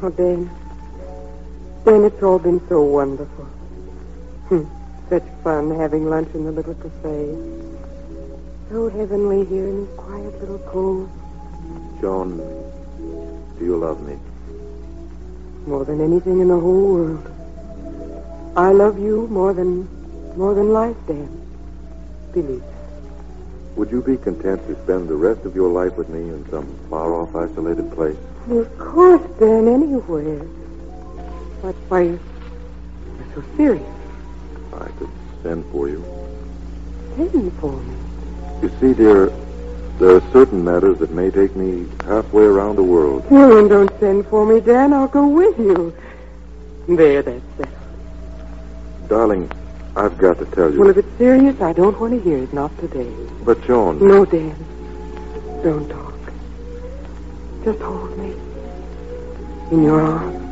Oh, Dan. Dan, it's all been so wonderful. Such fun having lunch in the little cafe. So heavenly here in this quiet little cove. Joan, do you love me? More than anything in the whole world. I love you more than life, Dan. Believe that. Would you be content to spend the rest of your life with me in some far-off, isolated place? Well, of course, Dan, anywhere. But why you're so serious. I could send for you. Send for me. You see, dear, there are certain matters that may take me halfway around the world. Well, then don't send for me, Dan. I'll go with you. There, that's settled. Darling, I've got to tell you. Well, if it's serious, I don't want to hear it. Not today. But, Joan... No, Dan. Don't talk. Just hold me in your arms.